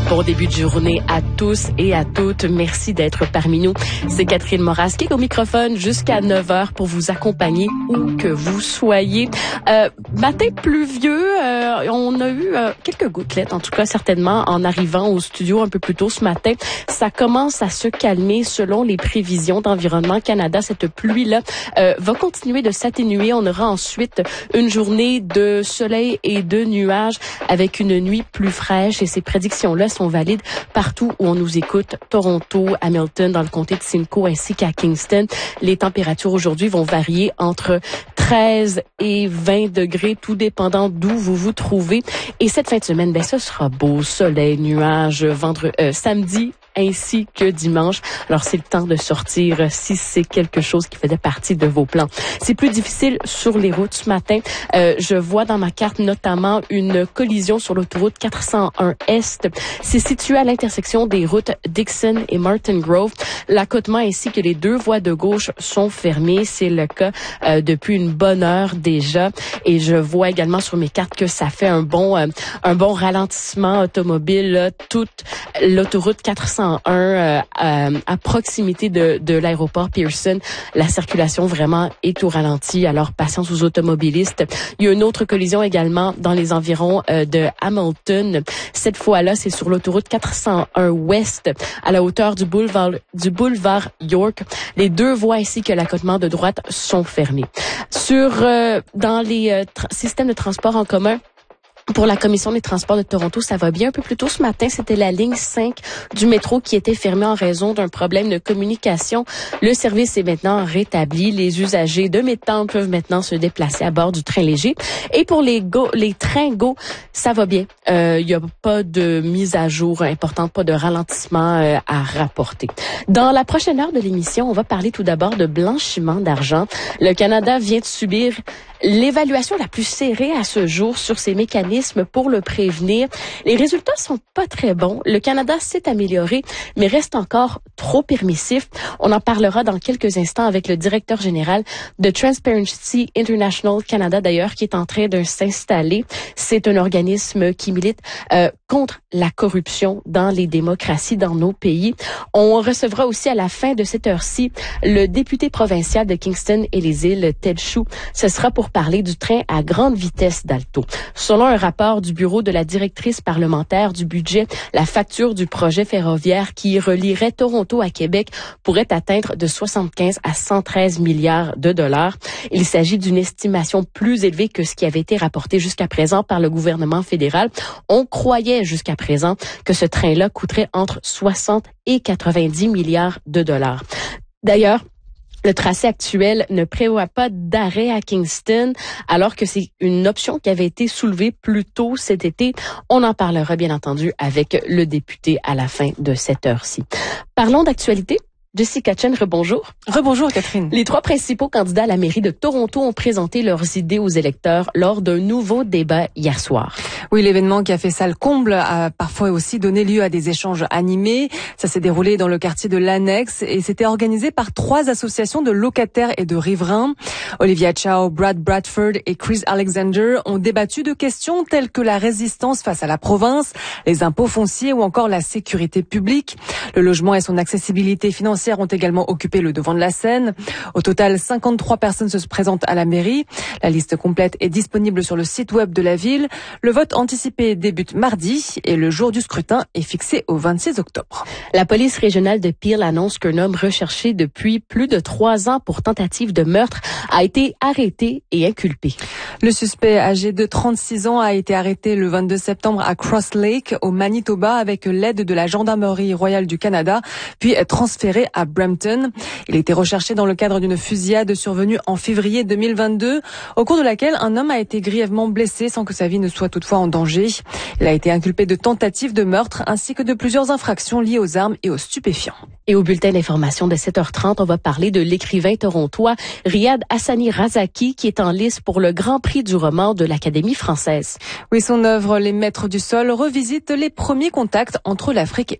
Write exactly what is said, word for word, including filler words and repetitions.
Bon début de journée à tous et à toutes. Merci d'être parmi nous. C'est Catherine Moras qui est au microphone jusqu'à neuf heures pour vous accompagner où que vous soyez. Euh, matin pluvieux, euh, on a eu euh, quelques gouttelettes, en tout cas certainement en arrivant au studio un peu plus tôt ce matin. Ça commence à se calmer selon les prévisions d'Environnement Canada. Cette pluie-là euh, va continuer de s'atténuer. On aura ensuite une journée de soleil et de nuages avec une nuit plus fraîche et ces prédictions-là sont valides partout où on nous écoute. Toronto, Hamilton, dans le comté de Simcoe ainsi qu'à Kingston. Les températures aujourd'hui vont varier entre treize et vingt degrés, tout dépendant d'où vous vous trouvez. Et cette fin de semaine, ben, ce sera beau, soleil, nuages, vendredi, euh, samedi, ainsi que dimanche. Alors, c'est le temps de sortir si c'est quelque chose qui faisait partie de vos plans. C'est plus difficile sur les routes ce matin. Euh, je vois dans ma carte notamment une collision sur l'autoroute quatre cent un Est. C'est situé à l'intersection des routes Dixon et Martin Grove. L'accotement ainsi que les deux voies de gauche sont fermées. C'est le cas euh, depuis une bonne heure déjà. Et je vois également sur mes cartes que ça fait un bon, euh, un bon ralentissement automobile. Là, toute l'autoroute quatre cent un euh, euh, à proximité de, de l'aéroport Pearson. La circulation vraiment est au ralenti, alors patience aux automobilistes. Il y a une autre collision également dans les environs euh, de Hamilton. Cette fois-là, c'est sur l'autoroute quatre cent un Ouest, à la hauteur du boulevard, du boulevard York. Les deux voies ainsi que l'accotement de droite sont fermés. Sur euh, dans les euh, tra- systèmes de transport en commun, pour la Commission des transports de Toronto, ça va bien. Un peu plus tôt ce matin, c'était la ligne cinq du métro qui était fermée en raison d'un problème de communication. Le service est maintenant rétabli. Les usagers de Midtown peuvent maintenant se déplacer à bord du train léger. Et pour les go, les trains Go, ça va bien. Il euh, n'y a pas de mise à jour importante, pas de ralentissement euh, à rapporter. Dans la prochaine heure de l'émission, on va parler tout d'abord de blanchiment d'argent. Le Canada vient de subir l'évaluation la plus serrée à ce jour sur ces mécanismes pour le prévenir. Les résultats sont pas très bons. Le Canada s'est amélioré, mais reste encore trop permissif. On en parlera dans quelques instants avec le directeur général de Transparency International Canada, d'ailleurs, qui est en train de s'installer. C'est un organisme qui milite euh, contre la corruption dans les démocraties dans nos pays. On recevra aussi à la fin de cette heure-ci le député provincial de Kingston et les îles, Ted Chou. Ce sera pour parler du train à grande vitesse d'Alto. Selon un rapport du bureau de la directrice parlementaire du budget, la facture du projet ferroviaire qui relierait Toronto à Québec pourrait atteindre de soixante-quinze à cent treize milliards de dollars. Il s'agit d'une estimation plus élevée que ce qui avait été rapporté jusqu'à présent par le gouvernement fédéral. On croyait jusqu'à présent que ce train-là coûterait entre soixante et quatre-vingt-dix milliards de dollars. D'ailleurs, le tracé actuel ne prévoit pas d'arrêt à Kingston, alors que c'est une option qui avait été soulevée plus tôt cet été. On en parlera bien entendu avec le député à la fin de cette heure-ci. Parlons d'actualité. Jessica Chen, rebonjour. Rebonjour, Catherine. Les trois principaux candidats à la mairie de Toronto ont présenté leurs idées aux électeurs lors d'un nouveau débat hier soir. Oui, l'événement qui a fait salle comble a parfois aussi donné lieu à des échanges animés. Ça s'est déroulé dans le quartier de l'Annexe et c'était organisé par trois associations de locataires et de riverains. Olivia Chow, Brad Bradford et Chris Alexander ont débattu de questions telles que la résistance face à la province, les impôts fonciers ou encore la sécurité publique. Le logement et son accessibilité financière ont également occupé le devant de la scène. Au total, cinquante-trois personnes se présentent à la mairie. La liste complète est disponible sur le site web de la ville. Le vote anticipé débute mardi et le jour du scrutin est fixé au vingt-six octobre. La police régionale de Peel annonce qu'un homme recherché depuis plus de trois ans pour tentative de meurtre a été arrêté et inculpé. Le suspect âgé de trente-six ans a été arrêté le vingt-deux septembre à Cross Lake, au Manitoba, avec l'aide de la Gendarmerie royale du Canada, puis est transféré à Brampton. Il était recherché dans le cadre d'une fusillade survenue en février deux mille vingt-deux, au cours de laquelle un homme a été grièvement blessé sans que sa vie ne soit toutefois en danger. Il a été inculpé de tentative de meurtre ainsi que de plusieurs infractions liées aux armes et aux stupéfiants. Et au bulletin d'information de sept heures trente, on va parler de l'écrivain torontois Riyad Hassani Razaki qui est en lice pour le Grand Prix du roman de l'Académie française. Oui, son œuvre Les Maîtres du Sol revisite les premiers contacts entre l'Afrique et